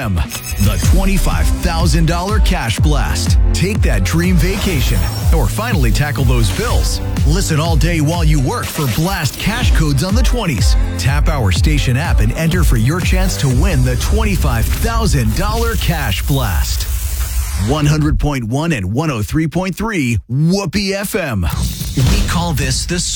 FM, the $25,000 Cash Blast. Take that dream vacation or finally tackle those bills. Listen all day while you work for Blast cash codes on the 20s. Tap our station app and enter for your chance to win the $25,000 Cash Blast. 100.1 and 103.3 Whoopee FM. We call this the